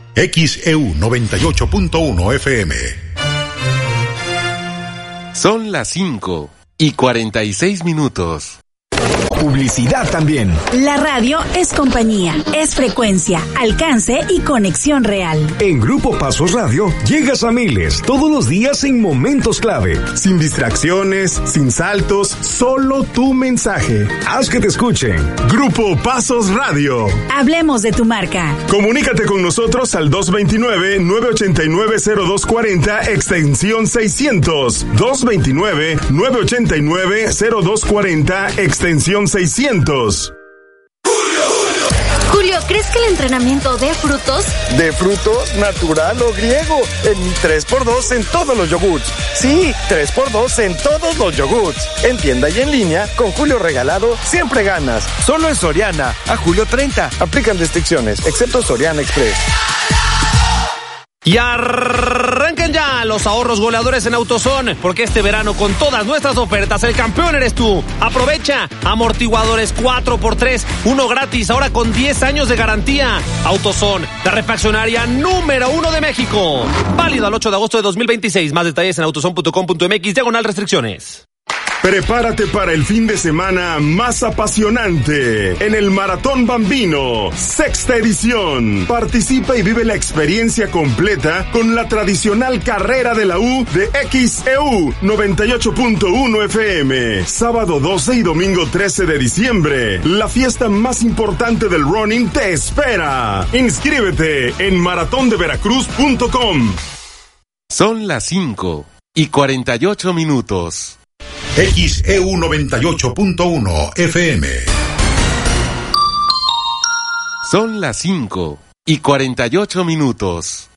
XEU 98.1 FM. Son las 5:46. Publicidad también. La radio es compañía, es frecuencia, alcance y conexión real. En Grupo Pasos Radio llegas a miles todos los días en momentos clave. Sin distracciones, sin saltos, solo tu mensaje. Haz que te escuchen. Grupo Pasos Radio. Hablemos de tu marca. Comunícate con nosotros al 229-989-0240 extensión 600. 229-989-0240 extensión 600. Julio, ¿crees que el entrenamiento dé frutos? ¿De frutos, natural o griego? En mi 3x2 en todos los yogurts. Sí, 3x2 en todos los yogurts. En tienda y en línea, con Julio Regalado, siempre ganas. Solo en Soriana, a julio 30. Aplican restricciones, excepto Soriana Express. Y arranquen ya los ahorros goleadores en AutoZone, porque este verano con todas nuestras ofertas el campeón eres tú. Aprovecha amortiguadores 4x3, uno gratis, ahora con 10 años de garantía. AutoZone, la refaccionaria número 1 de México. Válido al 8 de agosto de 2026. Más detalles en autozone.com.mx/restricciones. Prepárate para el fin de semana más apasionante en el Maratón Bambino, 6ª edición. Participa y vive la experiencia completa con la tradicional carrera de la U de XEU 98.1 FM. Sábado 12 y domingo 13 de diciembre. La fiesta más importante del running te espera. Inscríbete en maratondeveracruz.com. Son las 5:48. XEU 98.1 FM. Son las 5:48.